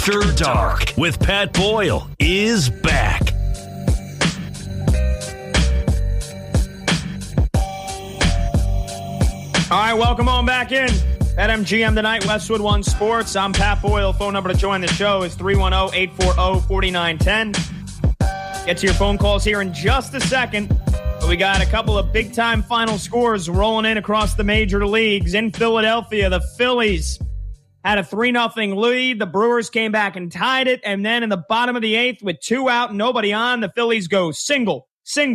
After Dark with Pat Boyle is back. All right, welcome on back in. At MGM Tonight, Westwood One Sports. I'm Pat Boyle. Phone number to join the show is 310-840-4910. Get to your phone calls here in just a second. But we got a couple of big-time final scores rolling in across the major leagues. In Philadelphia, the Phillies had a 3-0 lead. The Brewers came back and tied it. And then in the bottom of the eighth, with 2 out and nobody on, the Phillies go single,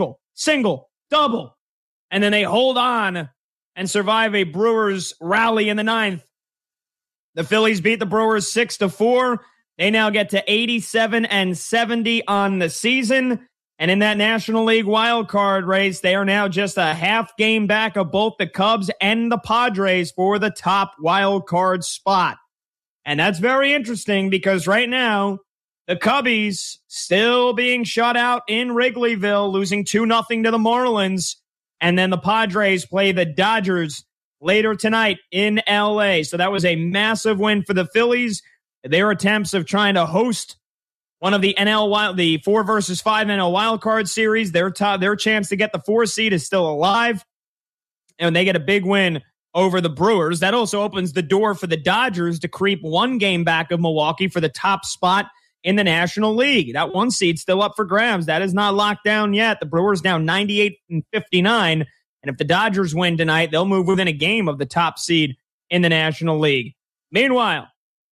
double. And then they hold on and survive a Brewers rally in the ninth. The Phillies beat the Brewers 6-4. They now get to 87-70 on the season. And in that National League wild card race, they are now just a half game back of both the Cubs and the Padres for the top wild card spot. And that's very interesting because right now, the Cubbies still being shut out in Wrigleyville, losing 2-0 to the Marlins. And then the Padres play the Dodgers later tonight in L.A. So that was a massive win for the Phillies. Their attempts of trying to host one of the 4 versus 5 NL wildcard series, their chance to get the 4 seed is still alive. And they get a big win over the Brewers. That also opens the door for the Dodgers to creep 1 game back of Milwaukee for the top spot in the National League. That 1 seed still up for grabs. That is not locked down yet. The Brewers now 98-59. And if the Dodgers win tonight, they'll move within a game of the top seed in the National League. Meanwhile,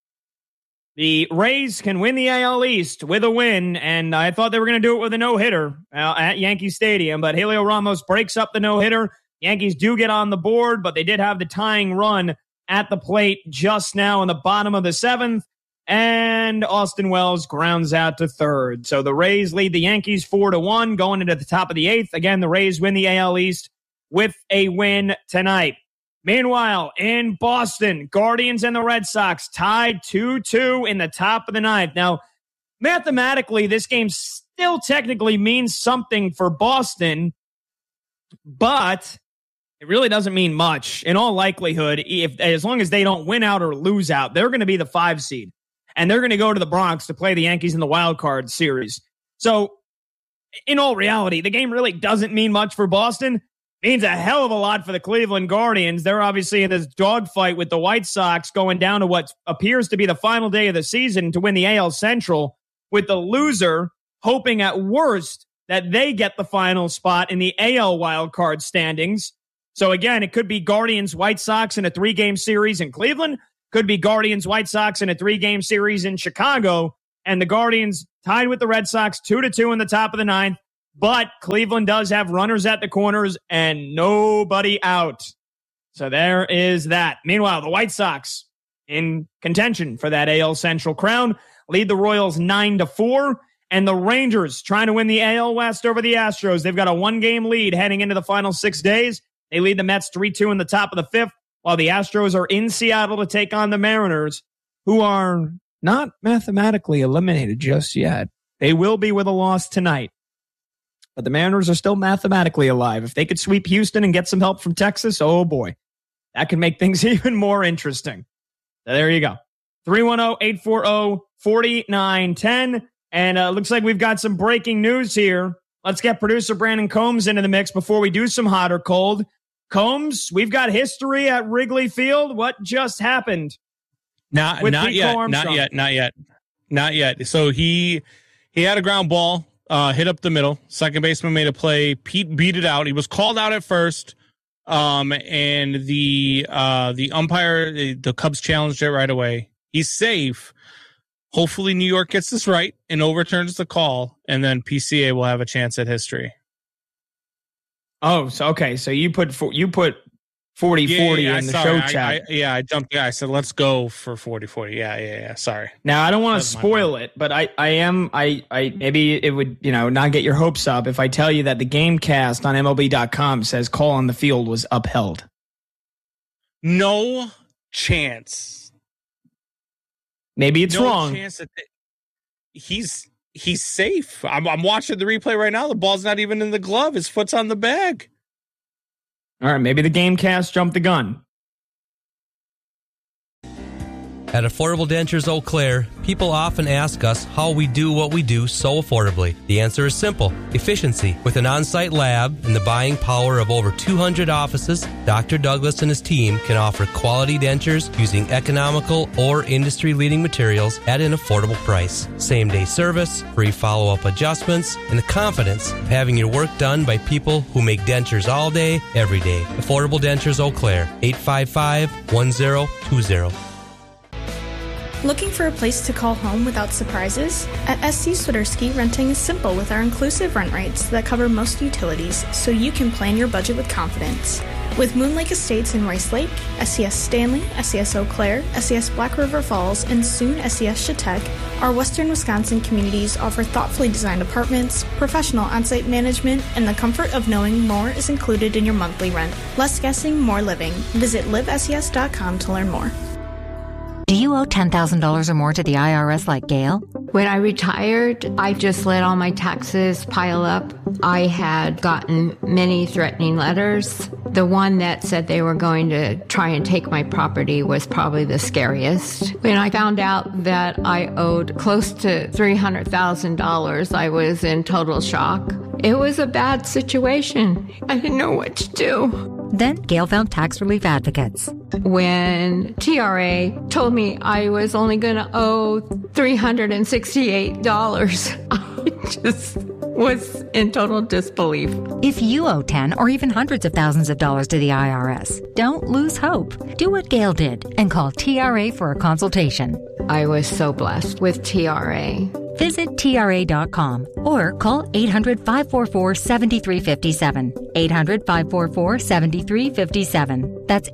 the Rays can win the AL East with a win, and I thought they were going to do it with a no-hitter at Yankee Stadium, but Heliot Ramos breaks up the no-hitter. Yankees do get on the board, but they did have the tying run at the plate just now in the bottom of the 7th, and Austin Wells grounds out to third. So the Rays lead the Yankees 4-1 going into the top of the 8th. Again, the Rays win the AL East with a win tonight. Meanwhile, in Boston, Guardians and the Red Sox tied 2-2 in the top of the 9th. Now, mathematically, this game still technically means something for Boston, but it really doesn't mean much. In all likelihood, as long as they don't win out or lose out, they're going to be the 5 seed, and they're going to go to the Bronx to play the Yankees in the wild card series. So, in all reality, the game really doesn't mean much for Boston. Means a hell of a lot for the Cleveland Guardians. They're obviously in this dogfight with the White Sox going down to what appears to be the final day of the season to win the AL Central, with the loser hoping at worst that they get the final spot in the AL wildcard standings. So again, it could be Guardians White Sox in a 3-game series in Cleveland, could be Guardians White Sox in a 3-game series in Chicago, and the Guardians tied with the Red Sox 2-2 in the top of the 9th. But Cleveland does have runners at the corners and nobody out. So there is that. Meanwhile, the White Sox in contention for that AL Central crown lead the Royals 9-4. And the Rangers trying to win the AL West over the Astros. They've got a 1-game lead heading into the final 6 days. They lead the Mets 3-2 in the top of the 5th, while the Astros are in Seattle to take on the Mariners, who are not mathematically eliminated just yet. They will be with a loss tonight. But the Mariners are still mathematically alive. If they could sweep Houston and get some help from Texas, oh boy, that could make things even more interesting. So there you go. 310-840-4910. And looks like we've got some breaking news here. Let's get producer Brandon Combs into the mix before we do some hot or cold. Combs, we've got history at Wrigley Field. What just happened? Not yet. So he had a ground ball. Hit up the middle. Second baseman made a play. Pete beat it out. He was called out at first. And the umpire, the Cubs challenged it right away. He's safe. Hopefully New York gets this right and overturns the call, and then PCA will have a chance at history. Oh, so okay. So you put 40-40 in the show chat. I jumped. Yeah, I said let's go for 40-40. Yeah. Sorry. Now I don't want to spoil it, but I maybe it would not get your hopes up if I tell you that the GameCast on MLB.com says call on the field was upheld. No chance. Maybe it's wrong. Chance that he's safe. I'm watching the replay right now. The ball's not even in the glove. His foot's on the bag. All right, maybe the GameCast jumped the gun. At Affordable Dentures Eau Claire, people often ask us how we do what we do so affordably. The answer is simple: efficiency. With an on-site lab and the buying power of over 200 offices, Dr. Douglas and his team can offer quality dentures using economical or industry-leading materials at an affordable price. Same-day service, free follow-up adjustments, and the confidence of having your work done by people who make dentures all day, every day. Affordable Dentures Eau Claire, 855-1020. Looking for a place to call home without surprises? At SC Swiderski, renting is simple with our inclusive rent rates that cover most utilities, so you can plan your budget with confidence. With Moon Lake Estates in Rice Lake, SCS Stanley, SCS Eau Claire, SCS Black River Falls, and soon SCS Chautauqua, our western Wisconsin communities offer thoughtfully designed apartments, professional on-site management, and the comfort of knowing more is included in your monthly rent. Less guessing, more living. Visit livescs.com to learn more. Do you owe $10,000 or more to the IRS like Gail? When I retired, I just let all my taxes pile up. I had gotten many threatening letters. The one that said they were going to try and take my property was probably the scariest. When I found out that I owed close to $300,000, I was in total shock. It was a bad situation. I didn't know what to do. Then Gail found tax relief advocates. When TRA told me I was only going to owe $368, I just was in total disbelief. If you owe 10 or even hundreds of thousands of dollars to the IRS, don't lose hope. Do what Gail did and call TRA for a consultation. I was so blessed with TRA. Visit TRA.com or call 800-544-7357. 800-544-7357. That's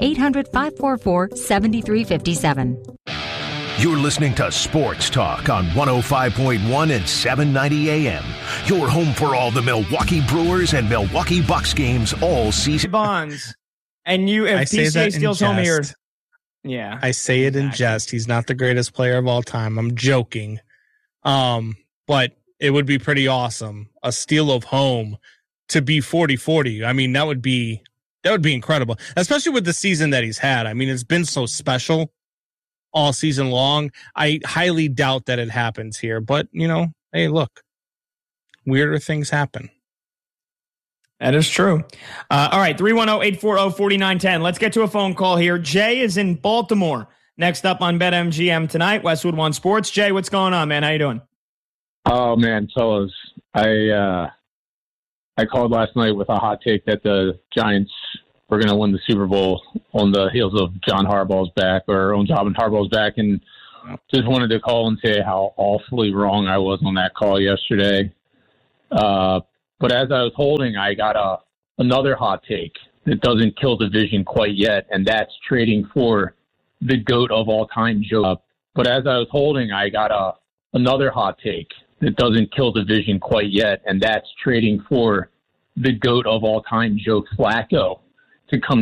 800-544-7357. You're listening to Sports Talk on 105.1 and 790 AM. Your home for all the Milwaukee Brewers and Milwaukee Bucks games all season. Bonds. And if PCA steals home here. Yeah. I say it in jest. He's not the greatest player of all time. I'm joking. But it would be pretty awesome. A steal of home to be 40-40. I mean, that would be incredible, especially with the season that he's had. I mean, it's been so special all season long. I highly doubt that it happens here, but hey, look, weirder things happen. That is true. All right. 310-840-4910. Let's get to a phone call here. Jay is in Baltimore. Next up on BetMGM tonight, Westwood One Sports. Jay, what's going on, man? How you doing? Oh, man, fellas. I called last night with a hot take that the Giants were going to win the Super Bowl on the heels of John Harbaugh's back, or on John Harbaugh's back, and just wanted to call and say how awfully wrong I was on that call yesterday. But as I was holding, I got another hot take that doesn't kill the vision quite yet, and that's trading for the GOAT of all time, Joe. But as I was holding, I got another hot take that doesn't kill the vision quite yet, and that's trading for the GOAT of all time, Joe Flacco, to come